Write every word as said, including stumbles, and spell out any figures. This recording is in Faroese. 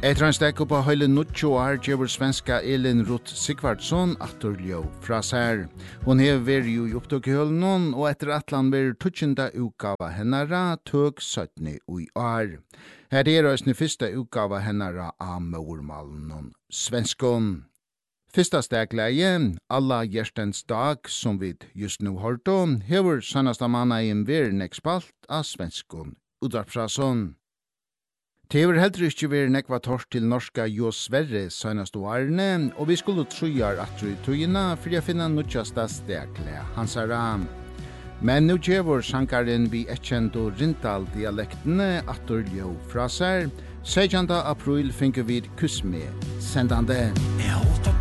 Etter en stek på høyle nutjo år gjør svenska Elin Ruth Sigvardsson attorljå fra sær. Hun hever vært jo i opptøkehølnen, og etter atlan vært tutsjenda utgava hennara tøk syttende i år. Her er òsne fyrsta utgava hennara av mormalen svenskon. Fyrsta stegleie, alla hjertens dag, som vi just nu hørte, hever sannasta manna i en væren ekspalt av svenskon utdrapsrason. Tever heller ikke være nekva tors til norska Jo Sverre søgnast årene, og vi skulle trojar atru i tøyina for å finne nødjasta stekle hans aram. Men nu gjevor sankaren vi etkjent og Rindal-dialektene attorljå fra sær, sejanda april finker vi kuss med sendande. Jeg håper